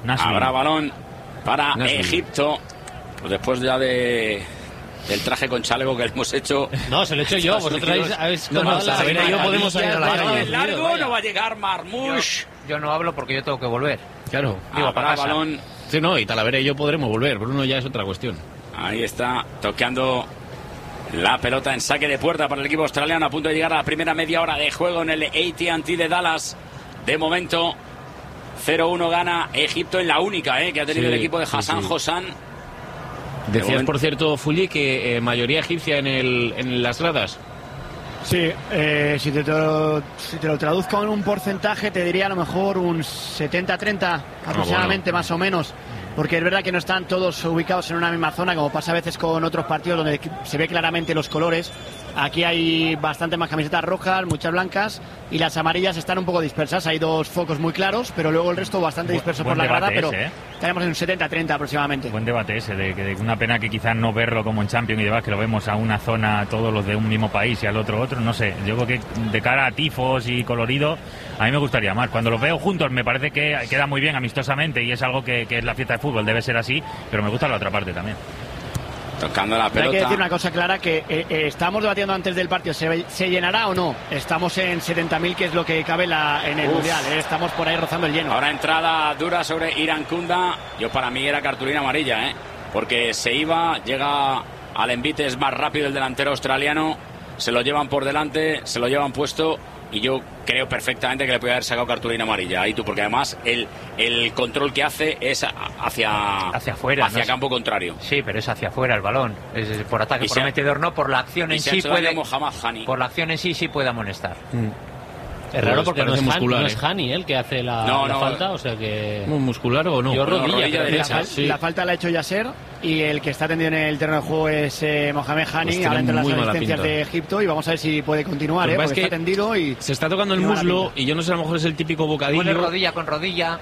Habrá balón para Egipto. Pues después ya del traje con chaleco que le hemos hecho. No, se lo he hecho yo. Vosotros habéis tomado la... Saber, yo podemos salir a la calle. Largo, no va a llegar Marmoush. Yo no hablo porque yo tengo que volver. Claro. Habrá balón. Sí, no, y Talavera y yo podremos volver. Bruno ya es otra cuestión. Ahí está, toqueando la pelota en saque de puerta para el equipo australiano, a punto de llegar a la primera media hora de juego en el AT&T de Dallas. De momento 0-1 gana Egipto en la única que ha tenido el equipo de Hassan Hosan. Decías, por cierto, Fulli, que mayoría egipcia en las gradas. Sí, si te lo traduzco en un porcentaje, te diría a lo mejor un 70-30 aproximadamente, más o menos. Porque es verdad que no están todos ubicados en una misma zona, como pasa a veces con otros partidos donde se ve claramente los colores. Aquí hay bastante más camisetas rojas, muchas blancas, y las amarillas están un poco dispersas. Hay dos focos muy claros, pero luego el resto bastante disperso por la grada, pero estaremos en un 70-30 aproximadamente. Buen debate ese, de una pena que quizás no verlo como en Champions y demás, que lo vemos a una zona todos los de un mismo país y al otro, no sé. Yo creo que de cara a tifos y colorido, a mí me gustaría más. Cuando los veo juntos me parece que queda muy bien amistosamente y es algo que es la fiesta de fútbol, debe ser así, pero me gusta la otra parte también. Tocando la pelota. Hay que decir una cosa clara, que estábamos debatiendo antes del partido, ¿se llenará o no? Estamos en 70.000, que es lo que cabe en el Mundial, estamos por ahí rozando el lleno. Ahora entrada dura sobre Irankunda. Yo, para mí era cartulina amarilla, porque se iba, llega al envite, es más rápido el delantero australiano, se lo llevan por delante, se lo llevan puesto, y yo creo perfectamente que le puede haber sacado cartulina amarilla ahí tú, porque además el control que hace es hacia afuera, hacia campo contrario. Sí, pero es hacia afuera el balón, es por ataque prometedor, no por la acción en sí puede. Por la acción en sí puede amonestar. Es raro porque no es Hani el que hace la falta, o sea que... ¿Muscular o no? Yo rodilla derecha. La falta la ha hecho Yasser, y el que está tendido en el terreno de juego es Mohamed Hani, ahora entre las asistencias de Egipto, y vamos a ver si puede continuar, porque está tendido y... Se está tocando el muslo, y yo no sé, a lo mejor es el típico bocadillo. Pone rodilla con rodilla.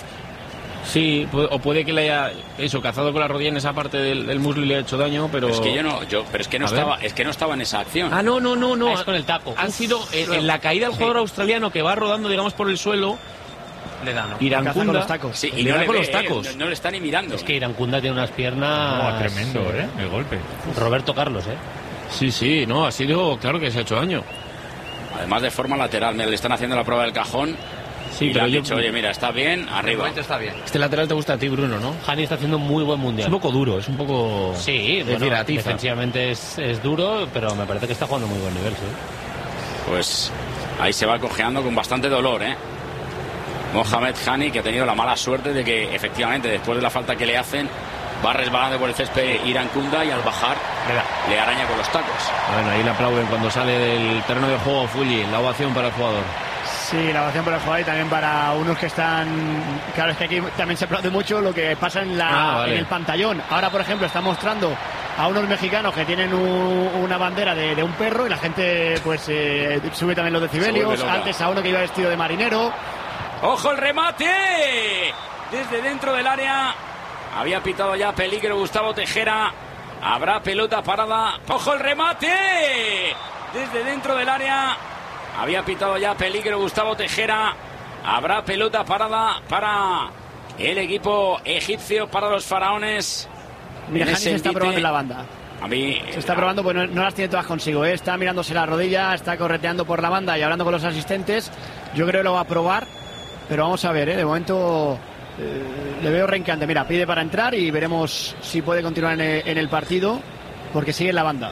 Sí, o puede que le haya cazado con la rodilla en esa parte del muslo y le ha hecho daño, pero es que no estaba en esa acción. No. Es con el taco. Han sido en la caída del jugador australiano que va rodando, digamos, por el suelo. Le dan Irankunda con los tacos. Sí, y le da con los tacos. No le está ni mirando. Es que Irankunda tiene unas piernas... tremendo, el golpe. Roberto Carlos, Sí, no, ha sido, claro que se ha hecho daño. Además de forma lateral, le están haciendo la prueba del cajón. Sí, y le han dicho, oye, mira, está bien, arriba. Está bien. Este lateral te gusta a ti, Bruno, ¿no? Hani está haciendo un muy buen mundial. Es un poco duro, es un poco... Sí, defensivamente es duro, pero me parece que está jugando muy buen nivel, sí. Pues ahí se va cojeando con bastante dolor, Mohamed Hani, que ha tenido la mala suerte de que efectivamente después de la falta que le hacen va resbalando por el césped Irankunda, y al bajar le araña con los tacos. Bueno, ahí le aplauden cuando sale del terreno de juego Fulli, la ovación para el jugador. Sí, la ovación para el jugador, y también para unos que están... Claro, es que aquí también se aplaude mucho lo que pasa en el pantallón. Ahora, por ejemplo, está mostrando a unos mexicanos que tienen una bandera de un perro, y la gente pues sube también los decibelios. Antes a uno que iba vestido de marinero. ¡Ojo el remate! Desde dentro del área había pitado ya peligro Gustavo Tejera. Habrá pelota parada. ¡Ojo el remate! Desde dentro del área había pitado ya peligro Gustavo Tejera. Habrá pelota parada para el egipcio, para los faraones. Mira, Hani se está probando en la banda. Se está probando, pues no las tiene todas consigo, Está mirándose la rodilla, está correteando por la banda y hablando con los asistentes. Yo creo que lo va a probar, pero vamos a ver, de momento le veo reencante. Mira, pide para entrar y veremos si puede continuar en el partido, porque sigue en la banda.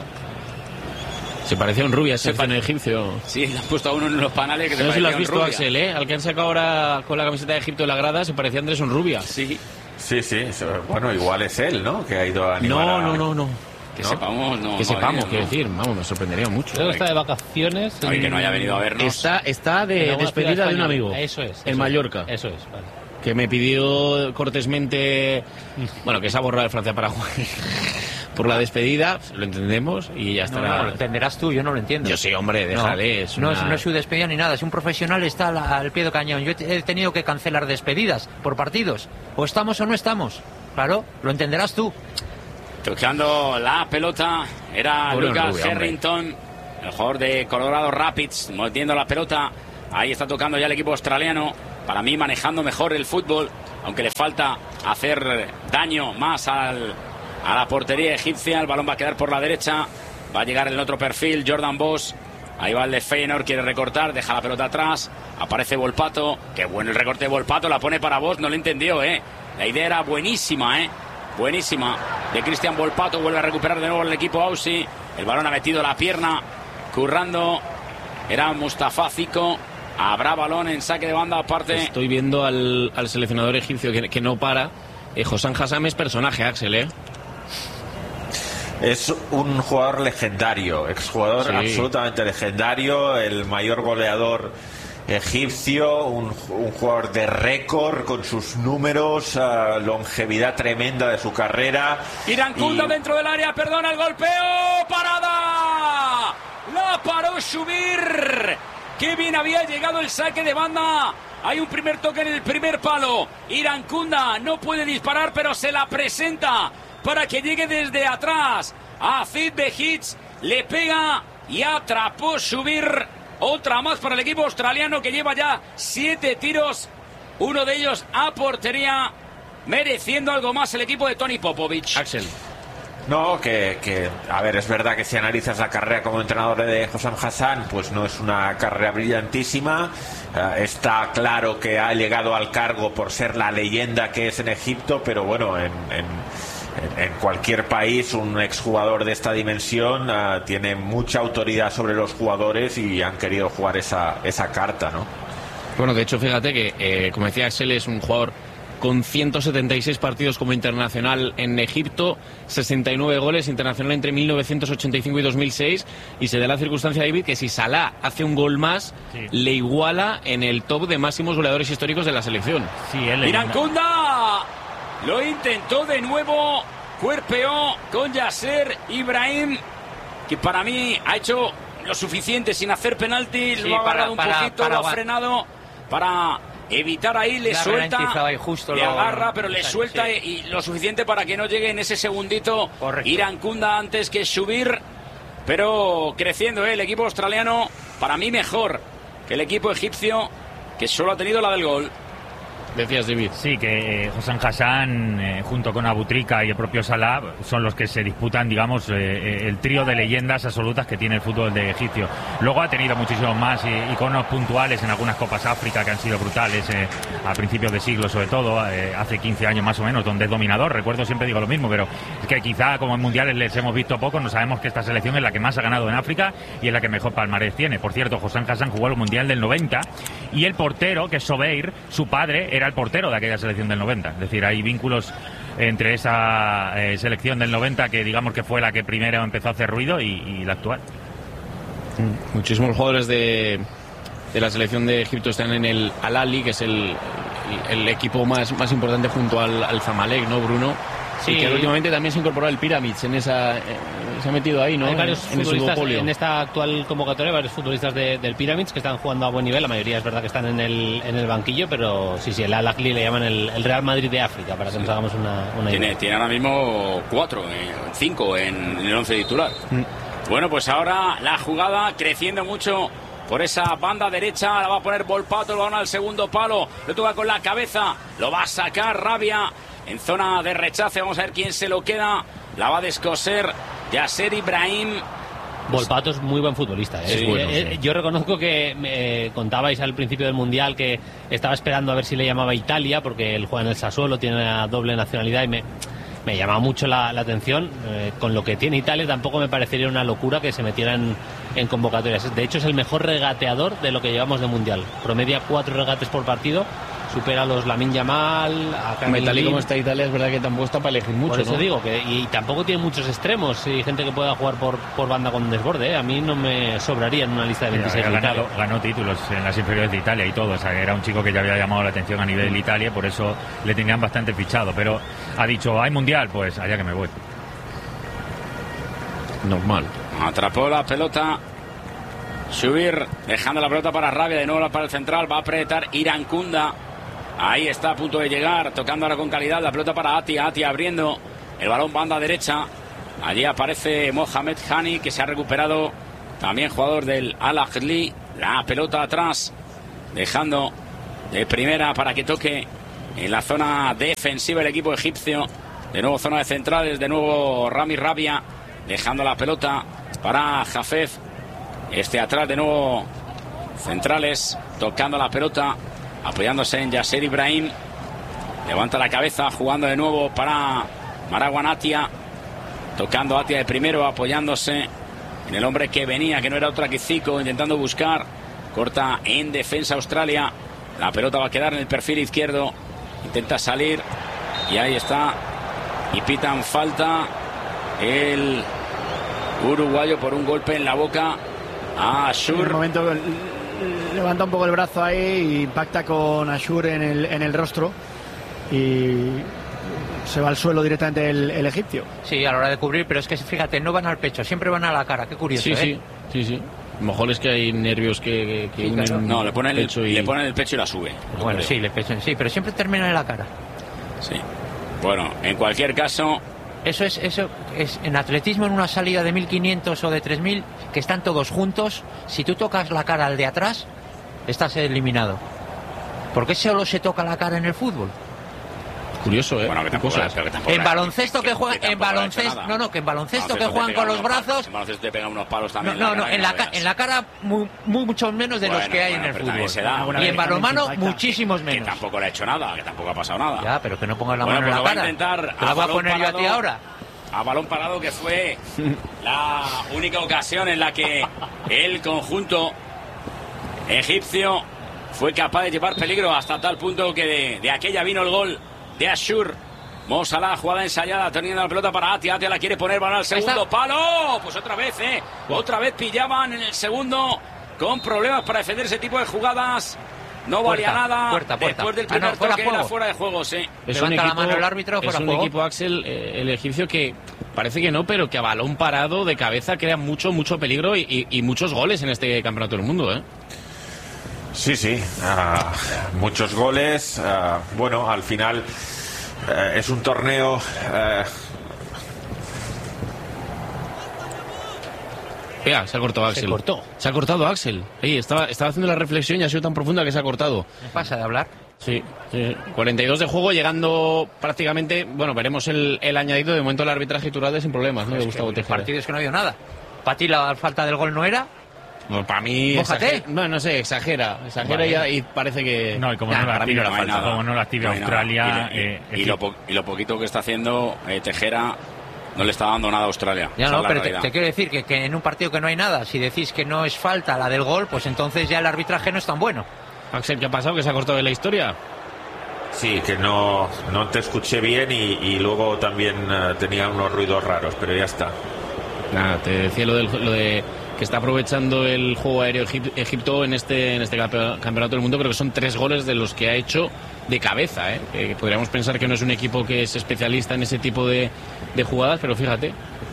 Se parecía un Rubias, el egipcio. Sí, le han puesto a uno en los panales que no sé si lo has visto, Axel, Al que han sacado ahora con la camiseta de Egipto en la grada, se parecía a Andrés Onrubia. Sí. Sí. Bueno, igual es él, ¿no? Que ha ido a animar No. Que sepamos, quiero decir, me sorprendería mucho. Creo que está de vacaciones. Que no haya venido a vernos. Está de despedida de un amigo. Eso es. En Mallorca. Eso es, vale. Que me pidió cortésmente, que se ha borrado de Francia Paraguay por la despedida, lo entendemos y ya estará. No, lo entenderás tú, yo no lo entiendo. Yo sí, hombre, déjale. No es su despedida ni nada, es un profesional, está al pie del cañón. Yo he tenido que cancelar despedidas por partidos. O estamos o no estamos. Claro, lo entenderás tú. Tocando la pelota era Lucas Harrington, el jugador de Colorado Rapids, metiendo la pelota. Ahí está tocando ya el equipo australiano. Para mí, manejando mejor el fútbol aunque le falta hacer daño más a la portería egipcia. El balón va a quedar por la derecha, va a llegar en el otro perfil Jordan Bosch. Ahí va el de Feyenoord, quiere recortar, deja la pelota atrás, aparece Volpato, qué bueno el recorte de Volpato, la pone para Bosch, no lo entendió, la idea era buenísima, buenísima, de Cristian Volpato. Vuelve a recuperar de nuevo el equipo Aussie, el balón ha metido la pierna, currando, era Mustafa Zico. Habrá balón en saque de banda aparte. Estoy viendo al seleccionador egipcio que no para. Hossam Hassam es personaje, Axel, Es un jugador legendario, exjugador absolutamente legendario, el mayor goleador egipcio, un jugador de récord con sus números, longevidad tremenda de su carrera. Irankunda dentro del área, perdona el golpeo, parada, la paró Shubir. Qué bien había llegado el saque de banda. Hay un primer toque en el primer palo. Irankunda no puede disparar, pero se la presenta para que llegue desde atrás. A Zid Behic le pega y atrapó Shubir. Otra más para el equipo australiano que lleva ya 7 tiros. Uno de ellos a portería, mereciendo algo más el equipo de Toni Popovic. Axel. No, a ver, es verdad que si analizas la carrera como entrenador de Hossam Hassam, pues no es una carrera brillantísima. Está claro que ha llegado al cargo por ser la leyenda que es en Egipto, pero bueno, en cualquier país un exjugador de esta dimensión tiene mucha autoridad sobre los jugadores y han querido jugar esa carta, ¿no? Bueno, de hecho, fíjate que, como decía Axel, es un jugador con 176 partidos como internacional en Egipto, 69 goles, internacional entre 1985 y 2006, y se da la circunstancia, David, que si Salah hace un gol más, le iguala en el top de máximos goleadores históricos de la selección. Irankunda lo intentó de nuevo, cuerpeó con Yasser Ibrahim, que para mí ha hecho lo suficiente sin hacer penalti, lo ha agarrado un poquito, lo ha frenado para evitar ahí, le suelta, le agarra, pero le suelta y lo suficiente para que no llegue en ese segundito Irankunda antes que Shubir, pero creciendo el equipo australiano, para mí mejor que el equipo egipcio, que solo ha tenido la del gol. Decías, David. Sí, que Hossam Hassam, junto con Abutrika y el propio Salah, son los que se disputan, digamos, el trío de leyendas absolutas que tiene el fútbol de egipcio. Luego ha tenido muchísimos más iconos puntuales en algunas Copas África que han sido brutales, a principios de siglo sobre todo, hace 15 años más o menos, donde es dominador. Recuerdo, siempre digo lo mismo, pero es que quizá como en mundiales les hemos visto poco, no sabemos que esta selección es la que más ha ganado en África y es la que mejor palmarés tiene. Por cierto, Hossam Hassam jugó el Mundial del 90 y el portero, que es Sobeir, su padre, era el portero de aquella selección del 90. Es decir, hay vínculos entre esa selección del 90, que digamos que fue la que primero empezó a hacer ruido, y la actual. Muchísimos jugadores de la selección de Egipto están en el Al Ahly, que es el equipo más importante junto al Zamalek, ¿no, Bruno? Sí, y que últimamente también se incorporó el Pyramids en esa, se ha metido ahí, ¿no? Hay varios futbolistas en esta actual convocatoria, varios futbolistas del Pyramids que están jugando a buen nivel. La mayoría es verdad que están en el banquillo, pero sí, el Al Ahly le llaman el Real Madrid de África, para que nos hagamos una idea. Tiene ahora mismo 5 en el 11 titular. Bueno, pues ahora la jugada creciendo mucho por esa banda derecha, la va a poner Volpato, el balón al segundo palo, lo toca con la cabeza, lo va a sacar Rabia en zona de rechace. Vamos a ver quién se lo queda, la va a descoser Yasser Ibrahim. Volpato es muy buen futbolista, ¿eh? Sí, bueno, sí. Yo reconozco que me contabais al principio del Mundial que estaba esperando a ver si le llamaba Italia, porque él juega en el Sassuolo, tiene una doble nacionalidad, y me llama mucho la atención. Con lo que tiene Italia tampoco me parecería una locura que se metieran en convocatorias. De hecho, es el mejor regateador de lo que llevamos de Mundial. Promedia 4 regates por partido, supera a los Lamine Yamal, a Tal y como está Italia, es verdad que tampoco está para elegir mucho. Por eso, ¿no? Digo que y tampoco tiene muchos extremos y gente que pueda jugar por banda con desborde, ¿eh? A mí no me sobraría en una lista de 26. Ganó títulos en las inferiores de Italia y todo. O sea, era un chico que ya había llamado la atención a nivel de Italia, por eso le tenían bastante fichado. Pero ha dicho, hay Mundial, pues allá que me voy. Normal. Atrapó la pelota Shubir, dejando la pelota para Rabia, de nuevo para el central, va a apretar Irankunda. Ahí está a punto de llegar, tocando ahora con calidad la pelota para Atia abriendo el balón banda derecha. Allí aparece Mohamed Hani, que se ha recuperado, también jugador del Al Ahly. La pelota atrás, dejando de primera para que toque en la zona defensiva el equipo egipcio. De nuevo zona de centrales, de nuevo Rami Rabia dejando la pelota para Jafef. Atrás de nuevo centrales, tocando la pelota, apoyándose en Yasser Ibrahim. Levanta la cabeza, jugando de nuevo para Marwan Atia. Tocando Atia de primero, apoyándose en el hombre que venía, que no era otro que Zico, intentando buscar. Corta en defensa Australia. La pelota va a quedar en el perfil izquierdo. Intenta salir y ahí está. Y pitan falta el uruguayo por un golpe en la boca a Ashur. En el momento levanta un poco el brazo ahí y impacta con Ashur en el rostro y se va al suelo directamente el egipcio. Sí, a la hora de cubrir, pero es que fíjate, no van al pecho, siempre van a la cara. Qué curioso, Sí. A lo mejor es que hay nervios que Sí, unen. claro. No, le ponen pecho le ponen el pecho y la sube. Bueno, sí, pero siempre termina en la cara. Sí. Bueno, en cualquier caso, Eso es en atletismo, en una salida de 1500 o de 3000, que están todos juntos. Si tú tocas la cara al de atrás, estás eliminado. ¿Por qué solo se toca la cara en el fútbol? Curioso, ¿eh? bueno, que tampoco, Cosas. pero que tampoco En baloncesto que juegan, en tampoco le ha hecho baloncesto, nada. no, que en baloncesto que te juegan pegan con los unos palos, brazos. En baloncesto te pegan unos palos también. No, en la cara cara mucho menos de los que hay en el pero también fútbol. se da. Y en balonmano impacta. muchísimos Que menos. tampoco le ha hecho nada, que tampoco ha pasado nada. Ya, pero que no pongas la Bueno, mano pues en lo la va a cara. intentar Te la voy a balón poner yo a ti parado. ahora. A balón parado, que fue la única ocasión en la que el conjunto egipcio fue capaz de llevar peligro, hasta tal punto que de aquella vino el gol de Ashur. Mo Salah, jugada ensayada, teniendo la pelota para Atia. Atia la quiere poner, balón al segundo palo. Pues otra vez, otra vez pillaban en el segundo, con problemas para defender ese tipo de jugadas. No valía nada. Puerta. Después del primer fuera toque juego. era fuera de juego, sí. Es Levanta la mano el árbitro, fuera es un juego. equipo, Axel, el egipcio, que parece que no, pero que a balón parado de cabeza crea mucho peligro y muchos goles en este campeonato del mundo, ¿eh? Sí, muchos goles. Bueno, al final es un torneo. Vea, se ha cortado Axel. Se ha cortado Axel. Estaba haciendo la reflexión y ha sido tan profunda que se ha cortado. ¿Qué pasa de hablar? Sí. 42 de juego, llegando prácticamente. Bueno, veremos el añadido. De momento el arbitraje Iturralde sin problemas, ¿no? De Gustavo El Tejera. partido es que no ha habido nada. Para ti la falta del gol no era. Bueno, para mí. Mójate. Bueno, no sé, exagera Vale. y parece que. No, y como Ya, no la para mí no activa, hay nada. como no la activa No hay nada. Australia. Y lo poquito que está haciendo Tejera no le está dando nada a Australia. Ya Esa no, es la pero realidad. te quiero decir que en un partido que no hay nada, si decís que no es falta la del gol, pues entonces ya el arbitraje no es tan bueno. Axel, ¿qué ha pasado? ¿Que se ha cortado de la historia? Sí, que no te escuché bien y luego también tenía unos ruidos raros, pero ya está. Nada, te decía lo de que está aprovechando el juego aéreo Egipto en este campeonato del mundo. Creo que son 3 goles de los que ha hecho de cabeza, ¿eh? Que podríamos pensar que no es un equipo que es especialista en ese tipo de jugadas, pero fíjate.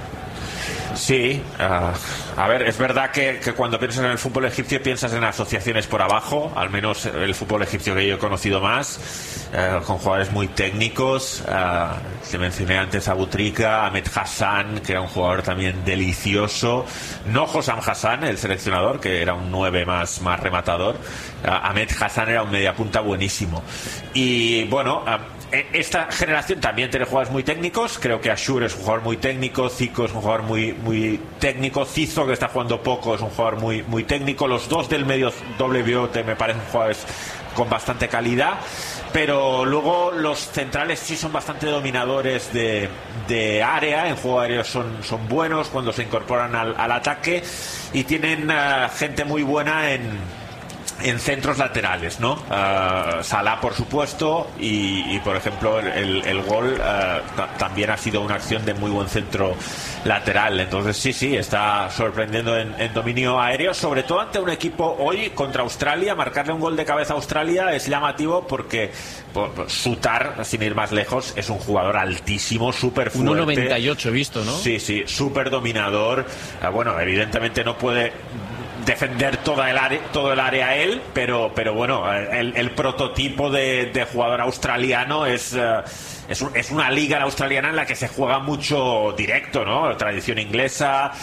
Sí, a ver, es verdad que cuando piensas en el fútbol egipcio piensas en asociaciones por abajo, al menos el fútbol egipcio que yo he conocido más, con jugadores muy técnicos. Te mencioné antes a Boutrika, Ahmed Hassan, que era un jugador también delicioso. No Hossam Hassan, el seleccionador, que era un 9 más rematador. Ahmed Hassan era un mediapunta buenísimo. Y bueno, esta generación también tiene jugadores muy técnicos. Creo que Ashur es un jugador muy técnico, Zico es un jugador muy técnico, Cizo, que está jugando poco, es un jugador muy técnico. Los dos del medio doble pivote me parecen jugadores con bastante calidad, pero luego los centrales sí son bastante dominadores de área. En juego aéreo son buenos cuando se incorporan al ataque, y tienen gente muy buena en centros laterales, ¿no? Salah, por supuesto, y por ejemplo el gol también ha sido una acción de muy buen centro lateral. Entonces sí, está sorprendiendo en dominio aéreo, sobre todo ante un equipo hoy contra Australia. Marcarle un gol de cabeza a Australia es llamativo porque Sutar, sin ir más lejos, es un jugador altísimo, súper fuerte. 1,98 he visto, ¿no? Sí, súper dominador. Bueno, evidentemente no puede defender todo el área él, pero bueno, el prototipo de jugador australiano es una liga australiana en la que se juega mucho directo, ¿no? Tradición inglesa,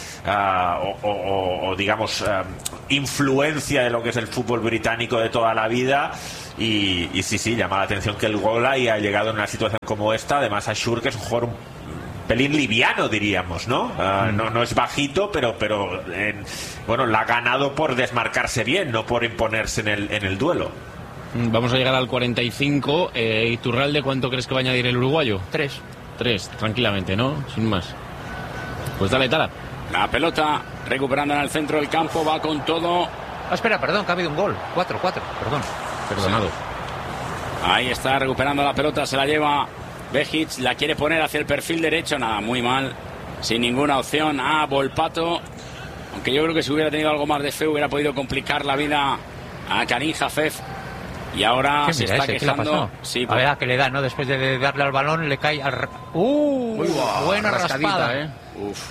o digamos influencia de lo que es el fútbol británico de toda la vida. y sí, llama la atención que el gol haya llegado en una situación como esta. Además, Ashur, que es un jugador pelín liviano, diríamos, ¿no? No es bajito, pero bueno, la ha ganado por desmarcarse bien, no por imponerse en el duelo. Vamos a llegar al 45. Iturralde, ¿cuánto crees que va a añadir el uruguayo? 3, tranquilamente, ¿no? Sin más. Pues dale, Tala. La pelota recuperando en el centro del campo, va con todo. espera, perdón, que ha habido un gol. 4, perdón. Perdonado. Ahí está recuperando la pelota, se la lleva Behic, la quiere poner hacia el perfil derecho, nada, muy mal, sin ninguna opción a Volpato, aunque yo creo que si hubiera tenido algo más de fe hubiera podido complicar la vida a Karim Jafef, y ahora se está quejando. Sí, a ver, que le da, ¿no? Después de darle al balón le cae al... buena raspada. Uf.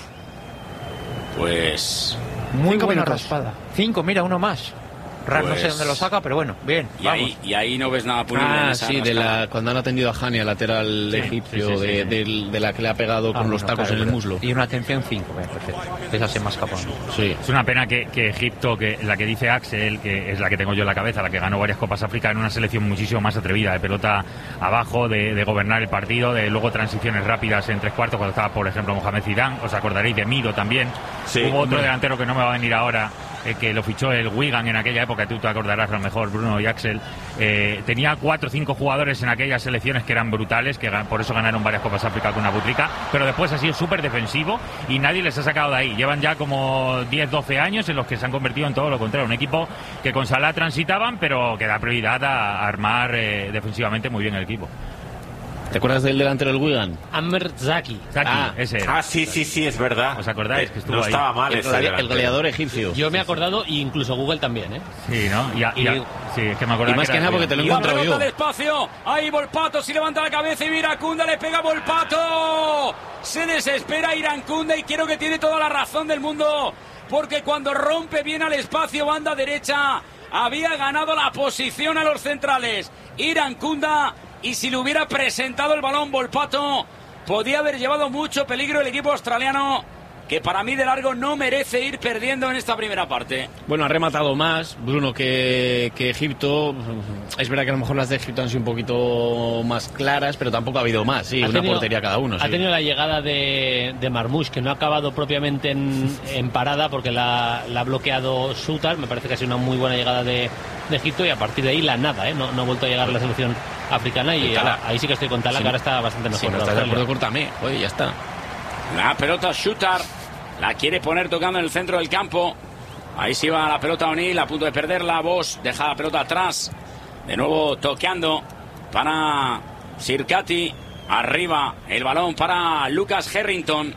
Pues muy buena raspada. 5, mira, uno más. No sé dónde lo saca, pero bueno, bien. Y ahí no ves nada punible. Sí, cuando han atendido a Hania, lateral egipcio, de la que le ha pegado con los tacos en el muslo. Y una atención 5, perfecto. Esa se me ha escapado. Sí. Es una pena que Egipto, que la que dice Axel, que es la que tengo yo en la cabeza, la que ganó varias Copas África, en una selección muchísimo más atrevida, de pelota abajo, de gobernar el partido, de luego transiciones rápidas en 3/4, cuando estaba, por ejemplo, Mohamed Zidane. Os acordaréis de Miro también. Sí, hubo otro delantero que no me va a venir ahora, que lo fichó el Wigan en aquella época, tú te acordarás a lo mejor, Bruno y Axel. Tenía 4 o 5 jugadores en aquellas selecciones que eran brutales, que por eso ganaron varias Copas África con Abutrika, pero después ha sido súper defensivo y nadie les ha sacado de ahí. Llevan ya como 10-12 años en los que se han convertido en todo lo contrario, un equipo que con Salah transitaban, pero que da prioridad a armar defensivamente muy bien el equipo. ¿Te acuerdas del delantero del Wigan? Amr Zaki. Ese era. Sí, es verdad. ¿Os acordáis? Que estuvo no ahí. Estaba mal el goleador egipcio. Yo me he acordado, y incluso Google también, ¿eh? Sí, ¿no? Sí, es que me acordaba. Y más que nada porque te lo he encontrado yo. Despacio, ahí Volpato, si levanta la cabeza y Iracunda le pega a Volpato. Se desespera Iracunda y creo que tiene toda la razón del mundo, porque cuando rompe bien al espacio, banda derecha, había ganado la posición a los centrales. Iracunda. Y si le hubiera presentado el balón Volpato, podía haber llevado mucho peligro el equipo australiano, que para mí de largo no merece ir perdiendo en esta primera parte. Bueno, ha rematado más, Bruno, que Egipto. Es verdad que a lo mejor las de Egipto han sido un poquito más claras, pero tampoco ha habido más, sí, una portería cada uno. Ha tenido la llegada de Marmoush, que no ha acabado propiamente en parada, porque la ha bloqueado Sutar. Me parece que ha sido una muy buena llegada de Egipto, y a partir de ahí la nada, no ha vuelto a llegar la selección africana, y ahí sí que estoy con Tala, que ahora está bastante mejor. Si no estás de acuerdo, córtame. Oye, ya está. La pelota Sutar la quiere poner tocando en el centro del campo. Ahí se va la pelota O'Neill, a punto de perderla. Bosch deja la pelota atrás. De nuevo toqueando para Sirkati. Arriba el balón para Lucas Harrington.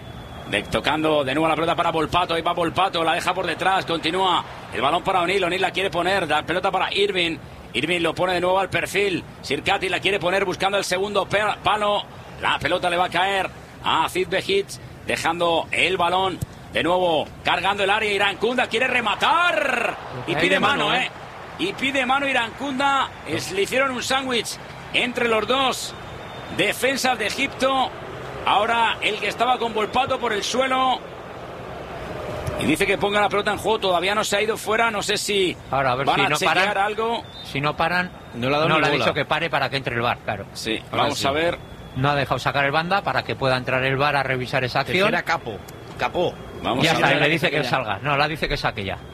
Tocando de nuevo la pelota para Volpato. Ahí va Volpato, la deja por detrás. Continúa el balón para O'Neill. O'Neill la quiere poner. La pelota para Irving. Irving lo pone de nuevo al perfil. Sirkati la quiere poner buscando el segundo palo. La pelota le va a caer a Sid Behic, dejando el balón de nuevo, cargando el área. Iracunda quiere rematar y pide mano, y pide mano Iracunda. Le hicieron un sándwich entre los dos defensas de Egipto. Ahora el que estaba con Volpato por el suelo, y dice que ponga la pelota en juego. Todavía no se ha ido fuera, no sé si ahora, a ver, van si a no chequear paran, algo. Si no paran, no le ha dicho que pare para que entre el VAR, claro. Sí, vamos a ver. No ha dejado sacar el banda para que pueda entrar el VAR a revisar esa acción. Era capó. Vamos ya a está, ver. le dice que salga. No, la dice que saque ya.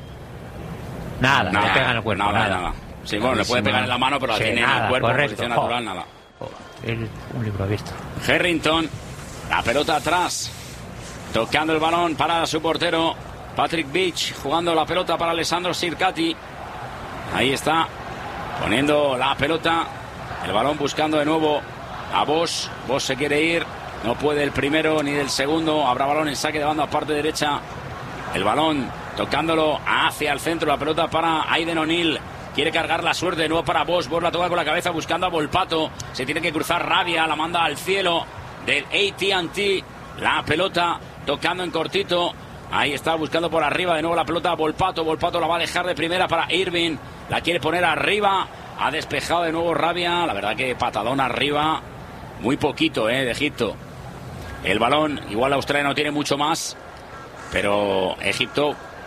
Nada, le pega en el cuerpo. Nada. Sí, bueno, le puede pegar en la mano, pero la tiene en el cuerpo, correcto, posición natural, nada. Un libro abierto. Harrington, la pelota atrás, tocando el balón para su portero Patrick Beach, jugando la pelota para Alessandro Sirkati. Ahí está, poniendo la pelota, el balón buscando de nuevo a Bosch. Bosch se quiere ir, no puede el primero ni del segundo. Habrá balón en saque de banda, parte derecha. El balón tocándolo hacia el centro, la pelota para Aiden O'Neill. Quiere cargar la suerte de nuevo para Bosch. Bosch la toca con la cabeza buscando a Volpato. Se tiene que cruzar Rabia, la manda al cielo del AT&T. La pelota tocando en cortito. Ahí está buscando por arriba de nuevo la pelota a Volpato. Volpato la va a dejar de primera para Irving. La quiere poner arriba. Ha despejado de nuevo Rabia. La verdad que patadón arriba. Muy poquito, de Egipto. El balón, igual Australia no tiene mucho más, pero Egipto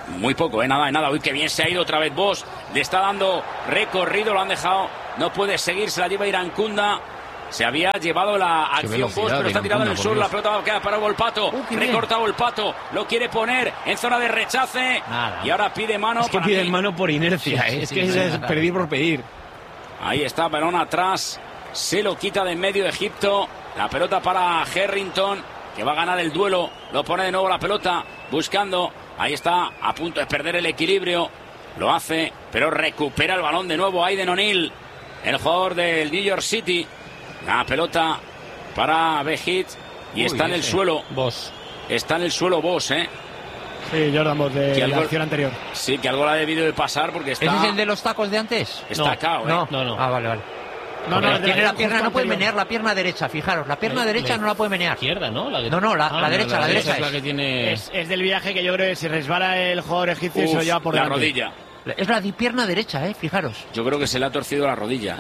Muy poco, nada. Uy, qué bien se ha ido otra vez Bosch. Le está dando recorrido, lo han dejado. No puede seguir, se la lleva Irancunda. Se había llevado la acción Bosch, pero está tirado en el suelo. La pelota queda para Volpato. Recorta Volpato. Lo quiere poner en zona de rechace. Nada. Y ahora pide mano. Es que pide mano por inercia. Es pedir por pedir. Ahí está, balón atrás. Se lo quita de en medio Egipto. La pelota para Harrington, que va a ganar el duelo. Lo pone de nuevo la pelota, buscando. Ahí está, a punto de perder el equilibrio. Lo hace, pero recupera el balón de nuevo Aiden O'Neill, el jugador del New York City. La pelota para Behit. Y está en el suelo. Bosch. Está en el suelo Bosch, Sí, Jordan Bosch, de la acción anterior. Sí, que algo le ha debido de pasar porque está... ¿Ese es el de los tacos de antes? Está cao, No. Ah, vale. No, tiene la pierna, no puede menear la pierna derecha, fijaros, la pierna derecha no la puede menear. Izquierda, ¿no? La derecha, la derecha es la que tiene... Es del viaje que yo creo que si resbala el jugador egipcio se lo lleva por la delante. rodilla. Es la pierna derecha, fijaros. Yo creo que se le ha torcido la rodilla.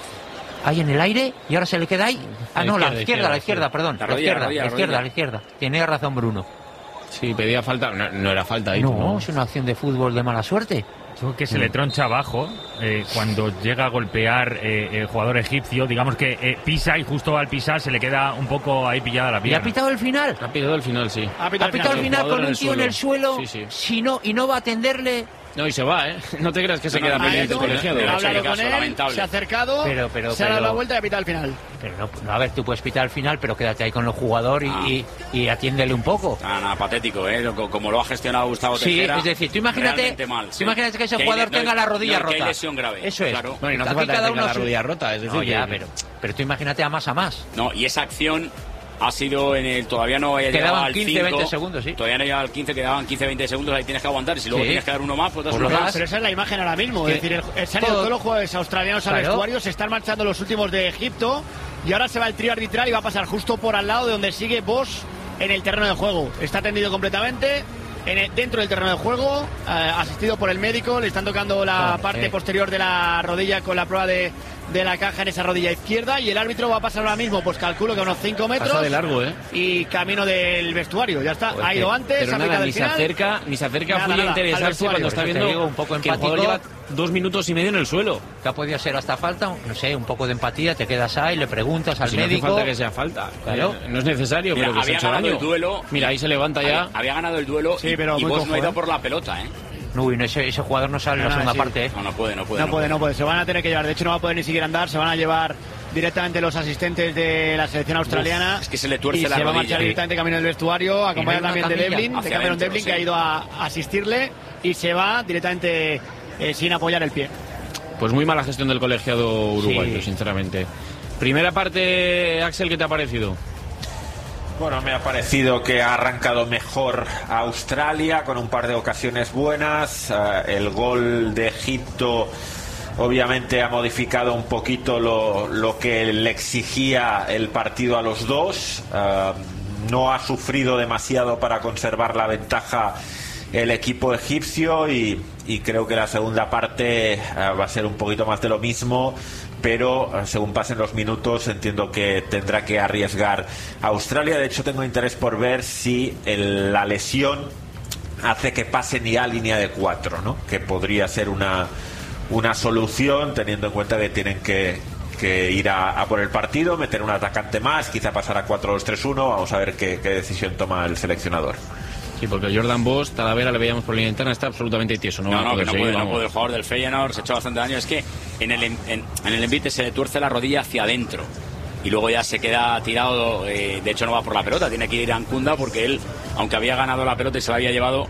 Ahí en el aire y ahora se le queda ahí. Ah, no, la izquierda, perdón. La izquierda. Tiene razón Bruno. Sí, pedía falta, no era falta ahí. No, es una acción de fútbol de mala suerte. Yo que se le troncha abajo cuando llega a golpear el jugador egipcio, digamos que pisa y justo al pisar se le queda un poco ahí pillada la ¿Y pierna. ha pitado el final? Ha pitado el final, sí. Ha pitado el final con un tío en el suelo. Sí. Y no va a atenderle. No, y se va, No te creas que se queda pendiente el colegiado. Ha hablado con él, se ha acercado, se ha dado la vuelta y ha pitado el final. Pero no, a ver, tú puedes pitar al final, pero quédate ahí con el jugador y atiéndele un poco. Nada, patético, como lo ha gestionado Gustavo Tejera. Sí, es decir, tú imagínate que ese jugador tenga la rodilla rota. Que hay lesión grave. Eso es. Claro. Bueno, y no hace falta que tenga la rodilla rota, es decir, pero tú imagínate a más. No, y esa acción ha sido en el... Todavía no había llegado al 15, 15, 20 segundos, sí. Todavía no llegado al 15, quedaban 15, 20 segundos, ahí tienes que aguantar. Y si luego tienes que dar uno más, pues das uno más. Pero esa es la imagen ahora mismo. Es decir, se han ido todos los jugadores australianos al vestuario, se están marchando los últimos de Egipto y ahora se va el trío arbitral y va a pasar justo por al lado de donde sigue Bosch en el terreno de juego. Está tendido completamente dentro del terreno de juego, asistido por el médico, le están tocando la parte posterior de la rodilla con la prueba de la caja en esa rodilla izquierda y el árbitro va a pasar ahora mismo, pues calculo que a unos 5 metros. Pasa de largo, y camino del vestuario, ya está, ha ido antes, pero ha nada, pitado ni el final. ni se acerca a interesarse cuando está viendo un poco que el jugador lleva 2 minutos y medio en el suelo. Que ha podido ser hasta falta, no sé, un poco de empatía, te quedas ahí, le preguntas al médico. No hace falta que sea falta, claro. No es necesario, Mira, pero que se ha hecho daño. El duelo. Mira, ahí se levanta ya. Había ganado el duelo y Bosch no ha ido por la pelota, Uy, no, ese jugador no sale en la segunda parte. No puede. No puede. Se van a tener que llevar. De hecho, no va a poder ni siquiera andar. Se van a llevar directamente los asistentes de la selección australiana. Es que se le tuerce la rodilla. Se va a marchar directamente camino del vestuario, acompañado también de Devlin, de Cameron Devlin, que ha ido a asistirle y se va directamente sin apoyar el pie. Pues muy mala gestión del colegiado uruguayo, sinceramente. Primera parte, Axel, ¿qué te ha parecido? Bueno, me ha parecido que ha arrancado mejor a Australia con un par de ocasiones buenas. El gol de Egipto obviamente ha modificado un poquito lo que le exigía el partido a los dos. No ha sufrido demasiado para conservar la ventaja el equipo egipcio y creo que la segunda parte va a ser un poquito más de lo mismo, pero según pasen los minutos entiendo que tendrá que arriesgar a Australia. De hecho, tengo interés por ver si la lesión hace que pasen ya a línea de 4, ¿no? Que podría ser una solución, teniendo en cuenta que tienen que ir a por el partido, meter un atacante más, quizá pasar a 4-2-3-1. Vamos a ver qué decisión toma el seleccionador. Sí, porque Jordan Bosch, Talavera le veíamos por línea interna, está absolutamente tieso. No puede. El jugador del Feyenoord se ha hecho bastante daño. Es que en el envite se le tuerce la rodilla hacia adentro y luego ya se queda tirado. De hecho, no va por la pelota, tiene que ir a Ancunda porque él, aunque había ganado la pelota y se la había llevado,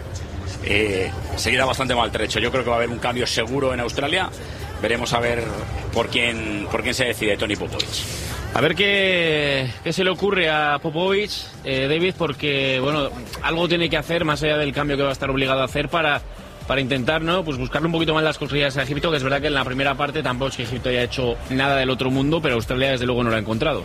se queda bastante maltrecho. Yo creo que va a haber un cambio seguro en Australia. Veremos a ver por quién se decide Toni Popovic. A ver qué se le ocurre a Popovic, David, porque bueno, algo tiene que hacer más allá del cambio que va a estar obligado a hacer para intentar, ¿no? Pues buscarle un poquito más las cosillas a Egipto, que es verdad que en la primera parte tampoco es que Egipto haya hecho nada del otro mundo, pero Australia desde luego no lo ha encontrado.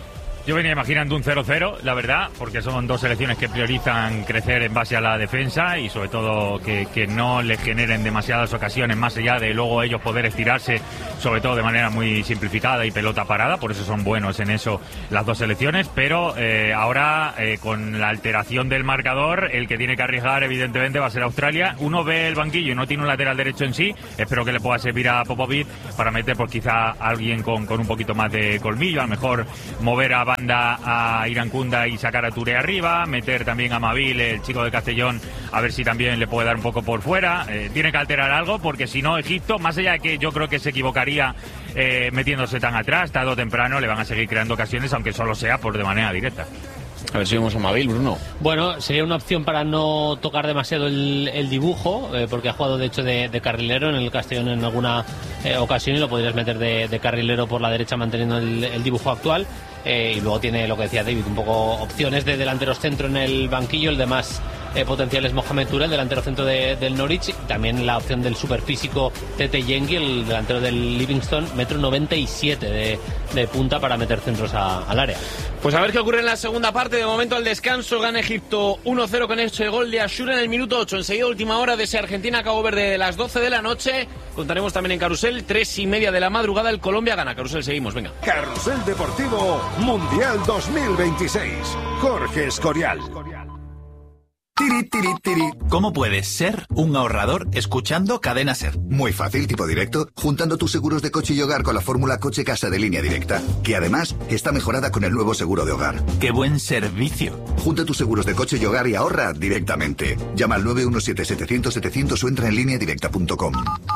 Yo venía imaginando un 0-0, la verdad, porque son dos selecciones que priorizan crecer en base a la defensa y sobre todo que no les generen demasiadas ocasiones más allá de luego ellos poder estirarse, sobre todo de manera muy simplificada y pelota parada, por eso son buenos en eso las dos selecciones, pero ahora con la alteración del marcador, el que tiene que arriesgar evidentemente va a ser Australia. Uno ve el banquillo y no tiene un lateral derecho en sí, espero que le pueda servir a Popovic para meter pues quizá a alguien con un poquito más de colmillo, a lo mejor mover a banda a Irankunda y sacar a Touré arriba, meter también a Mavil, el chico de Castellón, a ver si también le puede dar un poco por fuera. Tiene que alterar algo, porque si no Egipto, más allá de que yo creo que se equivocaría metiéndose tan atrás, tarde o temprano le van a seguir creando ocasiones, aunque solo sea por de manera directa. A ver si vemos a Mavil, Bruno. Bueno, sería una opción para no tocar demasiado el dibujo, porque ha jugado de hecho de carrilero en el Castellón en alguna ocasión y lo podrías meter de carrilero por la derecha manteniendo el dibujo actual. Y luego tiene lo que decía David, un poco opciones de delanteros centro en el banquillo. El de más potencial es Mohamed Touré, el delantero centro del Norwich. También la opción del superfísico Tete Yengi, el delantero del Livingston, 1,97 m de punta para meter centros al área. Pues a ver qué ocurre en la segunda parte. De momento al descanso gana Egipto 1-0 con ese gol de Ashura en el minuto 8. Enseguida última hora de ese Argentina-Cabo Verde de las 12 de la noche. Contaremos también en Carrusel, 3:30 de la madrugada, el Colombia gana. Carrusel, seguimos, venga. Carrusel Deportivo Mundial 2026. Jorge Escorial. Tiri, tiri, tiri. ¿Cómo puedes ser un ahorrador escuchando Cadena SER? Muy fácil, tipo directo, juntando tus seguros de coche y hogar con la fórmula Coche Casa de Línea Directa, que además está mejorada con el nuevo seguro de hogar. ¡Qué buen servicio! Junta tus seguros de coche y hogar y ahorra directamente. Llama al 917-700-700 o entra en lineadirecta.com.